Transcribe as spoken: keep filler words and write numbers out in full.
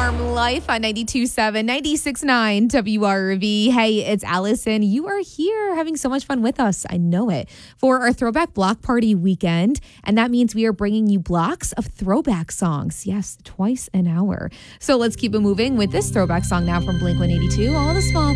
Farm Life on ninety-two point seven, ninety-six point nine W R V. Hey, it's Allison. You are here having so much fun with us. I know it. For our Throwback Block Party weekend. And that means we are bringing you blocks of throwback songs. Yes, twice an hour. So let's keep it moving with this throwback song now from Blink one eighty-two. All the small